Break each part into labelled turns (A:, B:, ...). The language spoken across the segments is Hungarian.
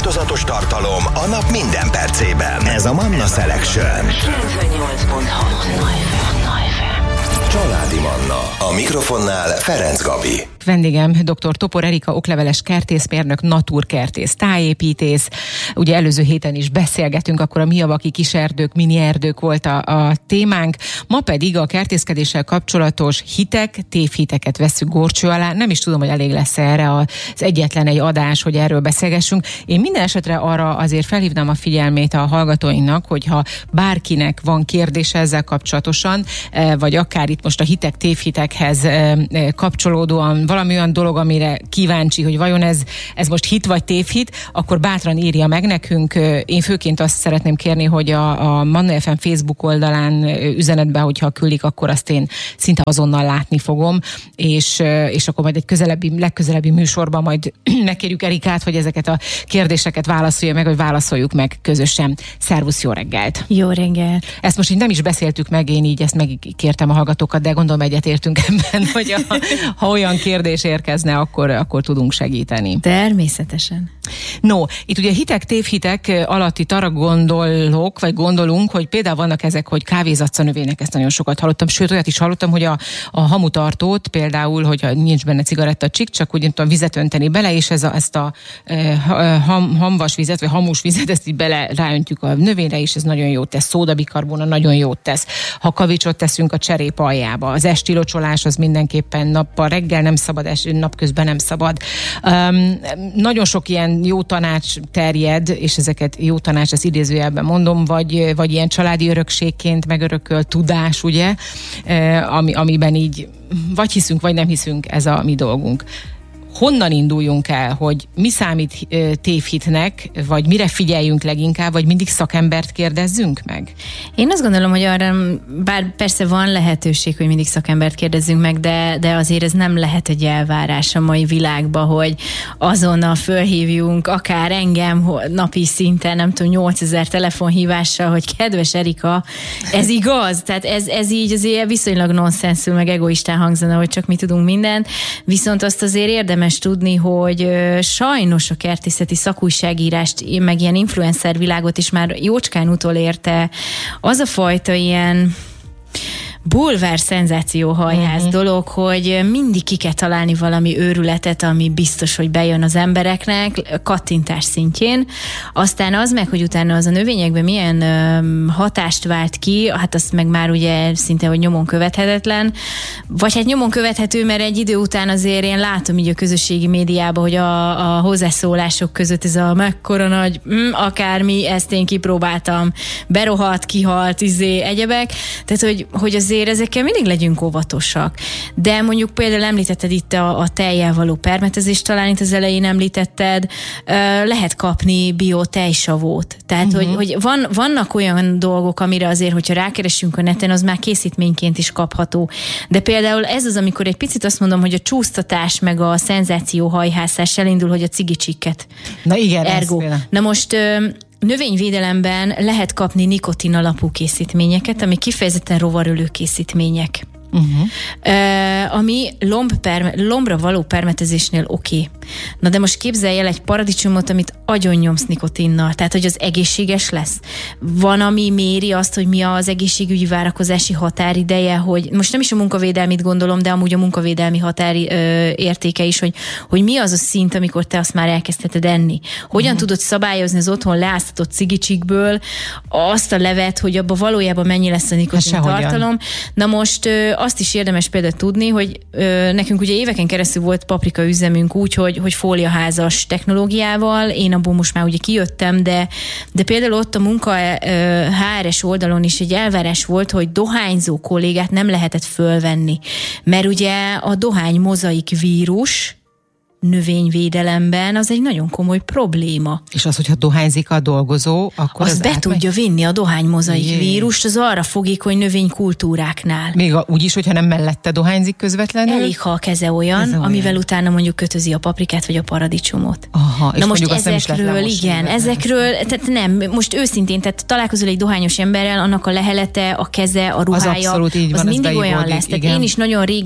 A: változatos tartalom a nap minden percében. Ez a Manna Selection.
B: 98.6
A: Családi Manna. A mikrofonnál Ferenc Gabi.
C: Vendégem dr. Topor Erika, okleveles kertészmérnök, naturkertész, tájépítész. Ugye előző héten is beszélgetünk, akkor a miavaki kiserdők, mini erdők volt a témánk. Ma pedig a kertészkedéssel kapcsolatos hitek, tévhiteket vesszük górcső alá. Nem is tudom, hogy elég lesz erre az egyetlen egy adás, hogy erről beszélgessünk. Én minden esetre arra azért felhívnám a figyelmét a hallgatóinknak, hogyha bárkinek van kérdése ezzel kapcsolatosan, vagy akár itt most a hitek, tévhitekhez kapcsolódóan valami olyan dolog, amire kíváncsi, hogy vajon ez most hit vagy tévhit, akkor bátran írja meg nekünk. Én főként azt szeretném kérni, hogy a Manna FM Facebook oldalán üzenetben, hogyha küldik, akkor azt én szinte azonnal látni fogom, és akkor majd egy legközelebbi műsorban majd megkérjük Erikát, hogy ezeket a kérdéseket válaszolja meg, vagy válaszoljuk meg közösen. Szervusz, jó reggelt!
D: Jó reggelt!
C: Ezt most így nem is beszéltük meg, én így ezt megkértem a hallgatókat, de gondolom egyetértünk ebben, hogy ha olyan kérdés érkezne, akkor tudunk segíteni.
D: Természetesen.
C: No, itt ugye hitek, tévhitek alatt itt arra gondolunk, hogy például vannak ezek, hogy kávézatca növények, ezt nagyon sokat hallottam, sőt olyat is hallottam, hogy a hamutartót például, hogyha nincs benne cigarettacsik, csak úgy tudom vizet önteni bele, és ezt a hamvas vizet, vagy hamus vizet, ezt így bele ráöntjük a növényre, és ez nagyon jót tesz. Szódabikarbóna nagyon jót tesz. Ha kavicsot teszünk a cserép aljába, az esti locsolás az mindenképpen nappal, reggel nem szabad, napközben nem szabad. Nagyon sok ilyen jó tanács terjed, és ezeket jó tanács, ezt idézőjelben mondom, vagy ilyen családi örökségként megörökölt tudás, ugye, amiben így vagy hiszünk, vagy nem hiszünk, ez a mi dolgunk. Honnan induljunk el, hogy mi számít tévhitnek, vagy mire figyeljünk leginkább, vagy mindig szakembert kérdezzünk meg?
D: Én azt gondolom, hogy arra, bár persze van lehetőség, hogy mindig szakembert kérdezzünk meg, de azért ez nem lehet egy elvárás a mai világban, hogy azonnal fölhívjunk akár engem napi szinten, nem tudom, 8000 telefonhívással, hogy kedves Erika, ez igaz? Tehát ez így azért viszonylag nonszenszül, meg egoistán hangzana, hogy csak mi tudunk mindent, viszont azt azért érdemes tudni, hogy sajnos a kertészeti szakújságírást, meg ilyen influencer világot is már jócskán utolérte az a fajta ilyen bulvár szenzációhajház dolog, hogy mindig ki kell találni valami őrületet, ami biztos, hogy bejön az embereknek, kattintás szintjén. Aztán az meg, hogy utána az a növényekben milyen hatást vált ki, hát azt meg már ugye szinte, hogy nyomon követhetetlen. Vagy hát nyomon követhető, mert egy idő után azért én látom így a közösségi médiában, hogy a hozzászólások között ez a mekkora nagy, akármi, ezt én kipróbáltam, berohadt, kihalt, egyebek. Tehát, hogy azért ezekkel mindig legyünk óvatosak. De mondjuk például említetted itt a tejjel való permetezést, talán itt az elején említetted, lehet kapni biotejsavót. Tehát, hogy vannak olyan dolgok, amire azért, hogyha rákeresünk a neten, az már készítményként is kapható. De például ez az, amikor egy picit azt mondom, hogy a csúsztatás meg a szenzációhajhászás elindul, hogy a cigicsikket.
C: Na igen,
D: ergo. Na most növényvédelemben lehet kapni nikotin alapú készítményeket, ami kifejezetten rovarölő készítmények. Ami lombra való permetezésnél oké. Na de most képzelj el egy paradicsomot, amit agyon nyomsz nikotinnal, tehát hogy az egészséges lesz. Van, ami méri azt, hogy mi az egészségügyi várakozási határideje, hogy most nem is a munkavédelmit gondolom, de amúgy a munkavédelmi értéke is, hogy mi az a szint, amikor te azt már elkezdheted enni. Hogyan tudod szabályozni az otthon leáztatott cigicsikből azt a levet, hogy abban valójában mennyi lesz a nikotin tartalom. Na most azt is érdemes például tudni, hogy nekünk ugye éveken keresztül volt paprika üzemünk úgy, hogy fóliaházas technológiával, én abból most már ugye kijöttem, de például ott a munka HRS oldalon is egy elvárás volt, hogy dohányzó kollégát nem lehetett fölvenni, mert ugye a dohány mozaik vírus növényvédelemben az egy nagyon komoly probléma.
C: És az, hogyha dohányzik a dolgozó, akkor
D: az be tudja vinni a dohánymozaik vírust az arra fogékony növénykultúráknál.
C: Még úgy is, hogyha nem mellette dohányzik közvetlenül?
D: Elég, ha a keze olyan, amivel utána mondjuk kötözi a paprikát vagy a paradicsomot.
C: Aha, és
D: na most
C: ezekről,
D: tehát nem, most őszintén, tehát találkozol egy dohányos emberrel, annak a lehelete, a keze, a ruhája,
C: az abszolút így van,
D: az mindig olyan lesz. Tehát én is nagyon régen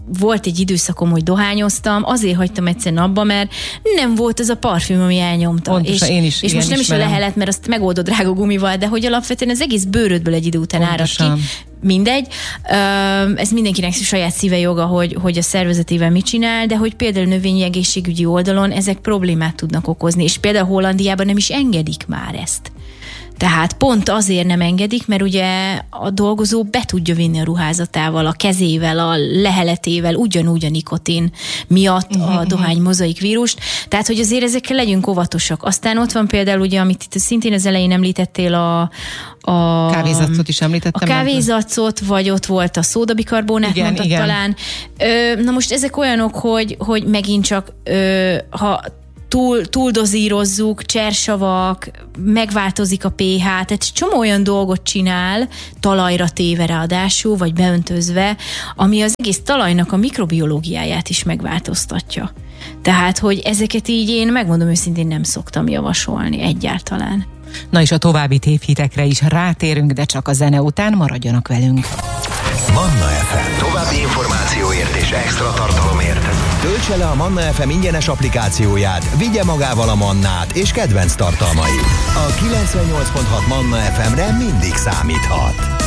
D: volt egy időszakom, hogy dohányoztam, azért hagytam egyszer abba, mert nem volt az a parfüm, ami elnyomta.
C: Pontosan, én is
D: és most nem
C: ismerem.
D: is a lehelet, mert azt megoldod drága gumival, de hogy alapvetően az egész bőrödből egy idő után árad ki. Mindegy. Ez mindenkinek saját szíve joga, hogy a szervezetével mit csinál, de hogy például növényi egészségügyi oldalon ezek problémát tudnak okozni, és például Hollandiában nem is engedik már ezt. Tehát pont azért nem engedik, mert ugye a dolgozó be tudja vinni a ruházatával, a kezével, a leheletével, ugyanúgy a nikotin miatt a dohány mozaik vírust. Tehát, hogy azért ezekkel legyünk óvatosak. Aztán ott van például ugye, amit itt szintén az elején említettél, a
C: kávézacot is említettem.
D: A kávézacot, vagy ott volt a szódabikarbonát, mondtad talán. Na most ezek olyanok, hogy megint csak ha túldozírozzuk, csersavak, megváltozik a pH, tehát csomó olyan dolgot csinál, talajra téve ráadásul, vagy beöntözve, ami az egész talajnak a mikrobiológiáját is megváltoztatja. Tehát, hogy ezeket így én megmondom őszintén nem szoktam javasolni egyáltalán.
C: Na és a további tévhitekre is rátérünk, de csak a zene után, maradjanak velünk.
A: Manna FM. További információért és extra tartalomért töltse le a Manna FM ingyenes applikációját, vigye magával a Mannát és kedvenc tartalmait. A 98.6 Manna FM-re mindig számíthat.